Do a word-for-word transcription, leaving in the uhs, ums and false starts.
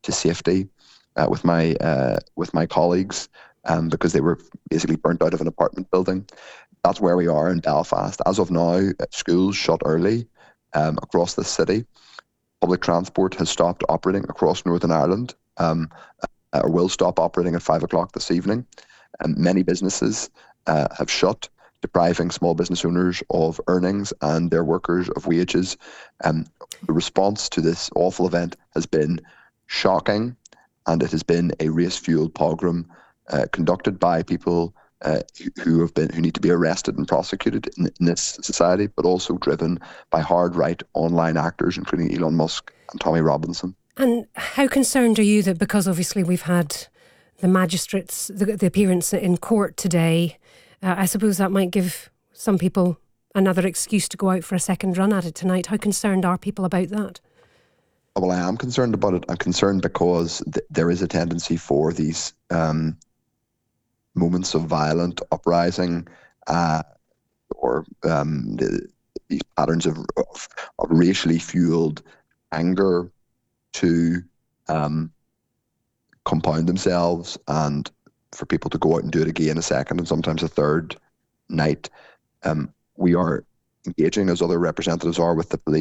to safety uh, with my uh, with my colleagues um, because they were basically burnt out of an apartment building. That's where we are in Belfast. As of now, schools shut early um, across the city. Public transport has stopped operating across Northern Ireland, um, or will stop operating at five o'clock this evening. And many businesses uh, have shut, depriving small business owners of earnings and their workers of wages. Um, the response to this awful event has been shocking, and it has been a race-fueled pogrom uh, conducted by people uh, who have been who need to be arrested and prosecuted in, in this society, but also driven by hard-right online actors, including Elon Musk and Tommy Robinson. And how concerned are you that, because obviously we've had the magistrates, the, the appearance in court today, uh, I suppose that might give some people another excuse to go out for a second run at it tonight. How concerned are people about that? Well, I am concerned about it. I'm concerned because th- there is a tendency for these um, moments of violent uprising uh, or um, the, these patterns of, of, of racially fueled anger to um, compound themselves, and for people to go out and do it again a second and sometimes a third night. Um, we are engaging, as other representatives are, with the police